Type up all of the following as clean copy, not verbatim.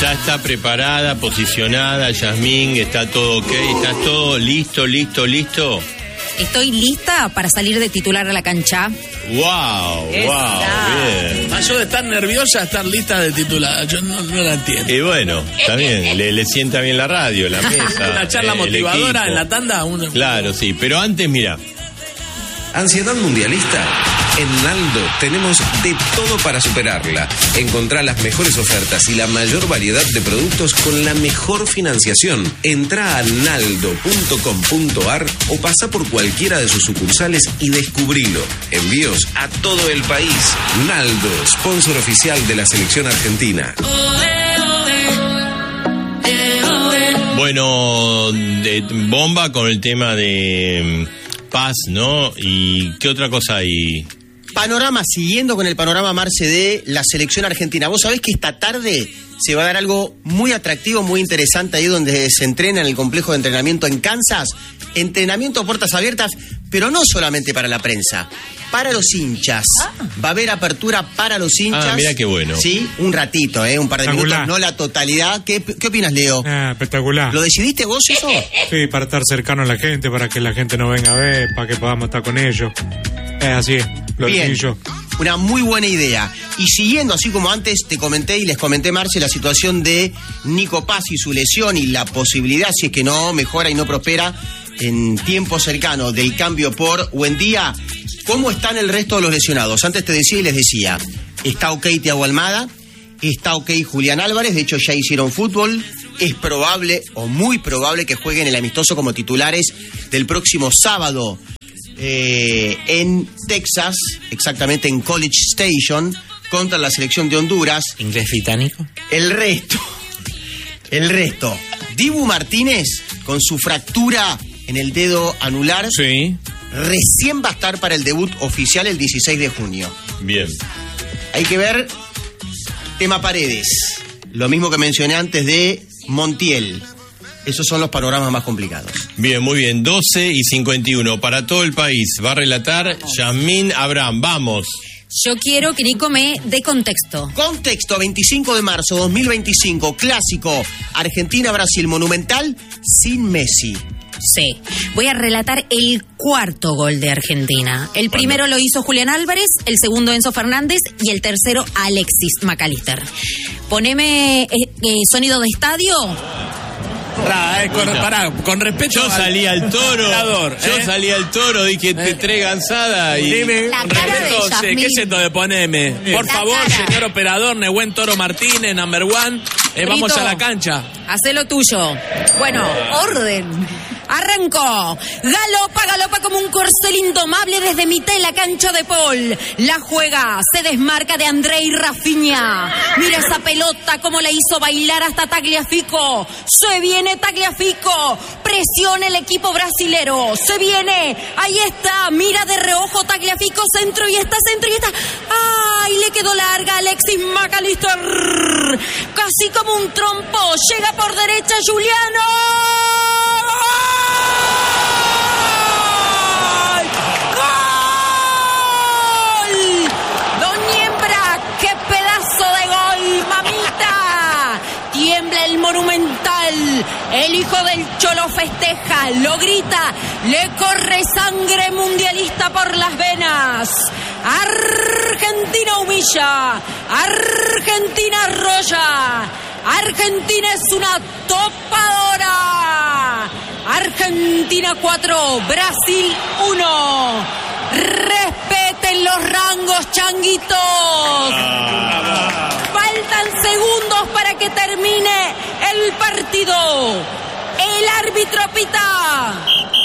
Ya está preparada, posicionada, Yasmín, está todo ok, está todo listo. Estoy lista para salir de titular a la cancha. ¡Wow! Bien. Pasó de estar nerviosa a estar lista de titular. Yo no la entiendo. Y bueno, está bien, le sienta bien la radio, la mesa. Una charla motivadora en la tanda. Claro, sí, pero antes, mira. ¿Ansiedad mundialista? En Naldo tenemos de todo para superarla. Encontrá las mejores ofertas y la mayor variedad de productos con la mejor financiación. Entrá a naldo.com.ar o pasa por cualquiera de sus sucursales y descubrilo. Envíos a todo el país. Naldo, sponsor oficial de la selección argentina. Bueno, bomba con el tema de paz, ¿no? ¿Y qué otra cosa hay? Panorama, siguiendo con el panorama, Marce, de la selección argentina. Vos sabés que esta tarde se va a dar algo muy atractivo, muy interesante ahí donde se entrena en el complejo de entrenamiento en Kansas. Entrenamiento a puertas abiertas, pero no solamente para la prensa, para los hinchas. Va a haber apertura para los hinchas. Mira qué bueno. Sí, un ratito, un par de minutos, no la totalidad. ¿Qué opinas, Leo? Espectacular. ¿Lo decidiste vos eso? Sí, para estar cercano a la gente, para que la gente nos venga a ver, para que podamos estar con ellos. Así es, lo decidí yo. Una muy buena idea. Y siguiendo, así como antes te comenté y les comenté, Marce, la situación de Nico Paz y su lesión y la posibilidad, si es que no mejora y no prospera en tiempo cercano, del cambio por Buendía. ¿Cómo están el resto de los lesionados? Antes te decía y les decía, está ok Thiago Almada, está ok Julián Álvarez, de hecho ya hicieron fútbol. Es probable o muy probable que jueguen el amistoso como titulares del próximo sábado en Texas, exactamente en College Station, contra la selección de Honduras. ¿Inglés británico? El resto. Dibu Martínez, con su fractura en el dedo anular, sí, recién va a estar para el debut oficial el 16 de junio. Bien. Hay que ver tema Paredes. Lo mismo que mencioné antes de Montiel. Esos son los panoramas más complicados. Bien, muy bien. 12:51 para todo el país. Va a relatar Yasmín Abraham. Vamos. Yo quiero que Nico me dé contexto. Contexto, 25 de marzo 2025, clásico, Argentina-Brasil, monumental, sin Messi. Sí, voy a relatar el cuarto gol de Argentina. El primero lo hizo Julián Álvarez, el segundo Enzo Fernández y el tercero Alexis McAllister. Poneme sonido de estadio. Con respeto. Yo salí al toro, dije te gansada y. Dime, la cara de Yasmín. ¿Qué es esto de poneme? Por favor, señor operador, Nehuen Toro Martínez, number one. Vamos a la cancha. Hacé lo tuyo. Bueno, orden. Arrancó. Galopa como un corcel indomable desde mitad de la cancha de Paul. La juega, se desmarca de Andrei Rafinha. Mira esa pelota como la hizo bailar hasta Tagliafico. Se viene Tagliafico. Presiona el equipo brasilero. Se viene. Ahí está. Mira de reojo Tagliafico. Centro y está. ¡Ay! Le quedó larga Alexis McAllister. Casi como un trompo. Llega por derecha Juliano. El Monumental, el hijo del Cholo festeja, lo grita, le corre sangre mundialista por las venas. Argentina humilla, Argentina arrolla, Argentina es una topadora. Argentina 4, Brasil 1. Respeten los rangos, changuitos. Faltan segundos para que termine el partido. El árbitro pita.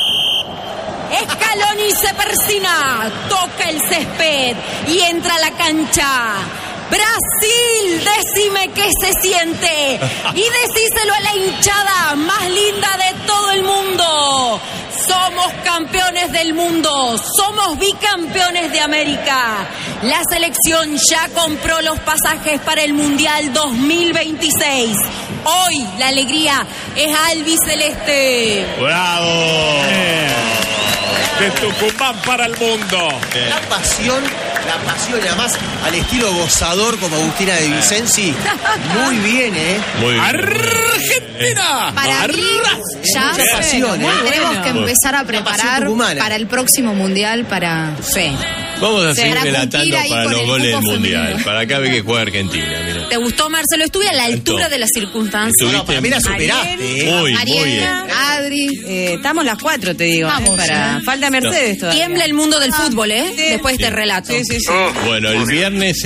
Scaloni se persina, toca el césped y entra a la cancha. Brasil, decime qué se siente y decíselo a la hinchada más linda de todo el mundo. Somos campeones del mundo, somos bicampeones de América. La selección ya compró los pasajes para el Mundial 2026. Hoy la alegría es albiceleste. ¡Bravo! De Tucumán para el mundo. La pasión La pasión, y además al estilo gozador como Agustina de Vicenzi. Muy bien, Muy bien. ¡Argentina! Para mí, ya mucha pasión, tenemos que empezar a preparar tucumana. para el próximo mundial para... Sí. Vamos a seguir Para relatando cumplir ahí para con los el goles del cupo mundial. femenino. Para acá ve que juega Argentina. Mirá. ¿Te gustó, Marcelo? Estuve a la altura de las circunstancias. No, para mí la superaste. Muy bien. Mariela, Adri... Estamos las 4, te digo. Vamos, Falta Mercedes todavía. Tiembla el mundo del fútbol, ¿eh? Sí. Después de este relato. Sí. Bueno, el viernes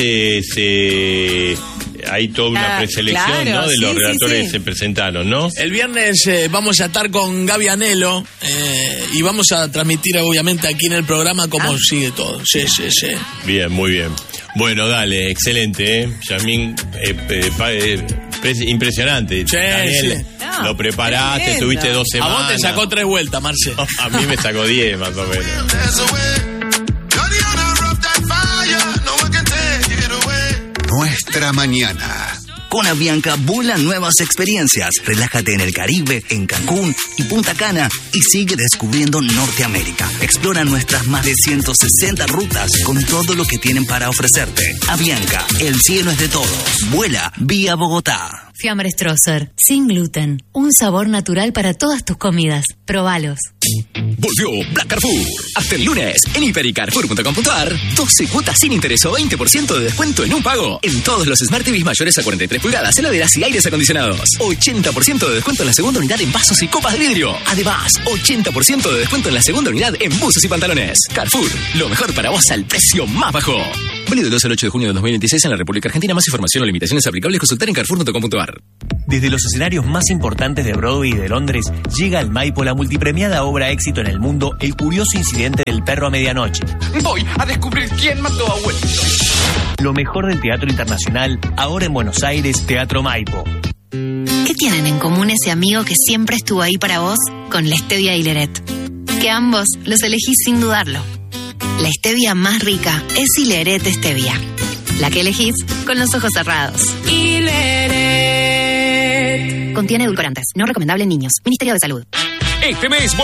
hay toda una preselección, claro, ¿no? De los sí, relatores sí. que se presentaron, ¿no? El viernes vamos a estar con Gaby Anelo y vamos a transmitir obviamente aquí en el programa cómo sigue todo. Sí. Bien, muy bien. Bueno, dale, excelente, ¿eh? Yasmín, impresionante. Sí, Daniel, sí. No, lo preparaste, tremendo. tuviste 2 A semanas. vos te sacó 3 vueltas, Marce. A mí me sacó 10 más o menos. Nuestra mañana. Con Avianca vuelan nuevas experiencias. Relájate en el Caribe, en Cancún y Punta Cana y sigue descubriendo Norteamérica. Explora nuestras más de 160 rutas con todo lo que tienen para ofrecerte. Avianca, el cielo es de todos. Vuela vía Bogotá. Fiambre Strosser, sin gluten. Un sabor natural para todas tus comidas. Probalos. Volvió Black Carrefour. Hasta el lunes, en Hiper y Carrefour.com.ar, 12 cuotas sin interés o 20% de descuento en un pago. En todos los Smart TVs mayores a 43 pulgadas, heladeras y aires acondicionados. 80% de descuento en la segunda unidad en vasos y copas de vidrio. Además, 80% de descuento en la segunda unidad en buzos y pantalones. Carrefour, lo mejor para vos al precio más bajo. Válido del 12 al 8 de junio de 2026 en la República Argentina. Más información o limitaciones aplicables, consultar en Carrefour.com.ar. Desde los escenarios más importantes de Broadway y de Londres, llega al Maipo la multipremiada obra éxito en el mundo, El curioso incidente del perro a medianoche. Voy a descubrir quién mató a Will. Lo mejor del teatro internacional, ahora en Buenos Aires, Teatro Maipo. ¿Qué tienen en común ese amigo que siempre estuvo ahí para vos con la stevia y Leret? Que ambos los elegís sin dudarlo. La stevia más rica es Ileret Stevia. La que elegís con los ojos cerrados. Ileret. Contiene edulcorantes. No recomendable en niños. Ministerio de Salud. Este mes